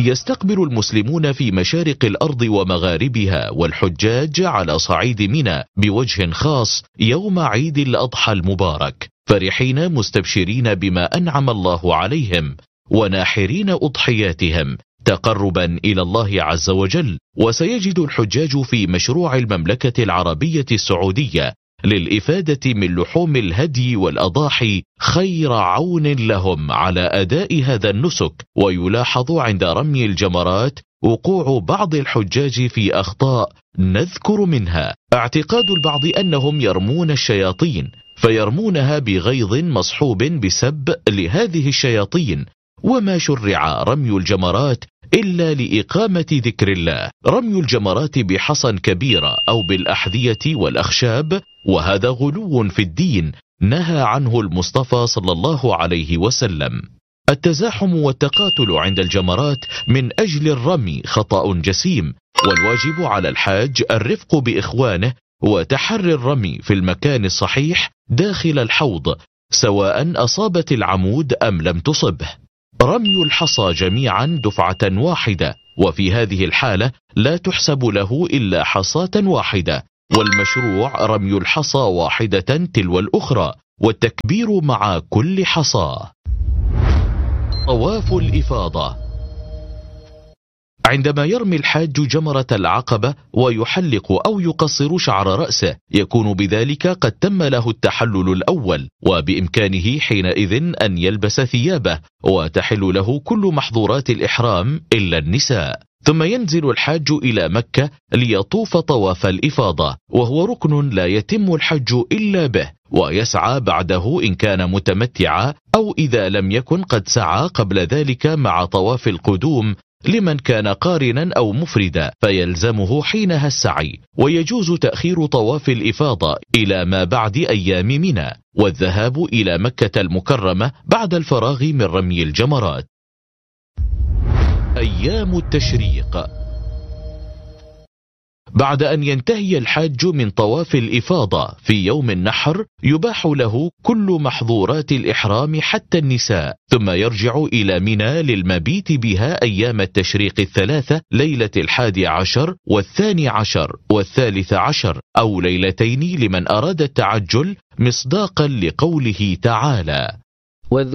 يستقبل المسلمون في مشارق الأرض ومغاربها والحجاج على صعيد منى بوجه خاص يوم عيد الأضحى المبارك، فرحين مستبشرين بما أنعم الله عليهم، وناحرين أضحياتهم تقربا إلى الله عز وجل. وسيجد الحجاج في مشروع المملكة العربية السعودية للإفادة من لحوم الهدي والأضاحي خير عون لهم على أداء هذا النسك. ويلاحظ عند رمي الجمرات وقوع بعض الحجاج في أخطاء، نذكر منها اعتقاد البعض أنهم يرمون الشياطين، فيرمونها بغيظ مصحوب بسب لهذه الشياطين، وما شرع رمي الجمرات إلا لإقامة ذكر الله. رمي الجمرات بحصى كبيرة أو بالأحذية والأخشاب، وهذا غلو في الدين نهى عنه المصطفى صلى الله عليه وسلم. التزاحم والتقاتل عند الجمرات من أجل الرمي خطأ جسيم، والواجب على الحاج الرفق بإخوانه وتحري الرمي في المكان الصحيح داخل الحوض، سواء أصابت العمود أم لم تصبه. رمي الحصى جميعا دفعة واحدة، وفي هذه الحالة لا تحسب له إلا حصاة واحدة، والمشروع رمي الحصى واحدة تلو الأخرى، والتكبير مع كل حصى. طواف الإفاضة. عندما يرمي الحاج جمرة العقبة ويحلق أو يقصر شعر رأسه، يكون بذلك قد تم له التحلل الأول، وبإمكانه حينئذ أن يلبس ثيابه، وتحل له كل محظورات الإحرام إلا النساء. ثم ينزل الحاج إلى مكة ليطوف طواف الإفاضة، وهو ركن لا يتم الحج إلا به، ويسعى بعده إن كان متمتعا، أو إذا لم يكن قد سعى قبل ذلك مع طواف القدوم لمن كان قارنا أو مفردا، فيلزمه حينها السعي. ويجوز تأخير طواف الإفاضة إلى ما بعد أيام منى، والذهاب إلى مكة المكرمة بعد الفراغ من رمي الجمرات. أيام التشريق. بعد أن ينتهي الحاج من طواف الإفاضة في يوم النحر، يباح له كل محظورات الإحرام حتى النساء، ثم يرجع إلى منى للمبيت بها أيام التشريق الثلاثة، ليلة 11 و12 و13، أو ليلتين لمن أراد التعجل، مصداقا لقوله تعالى: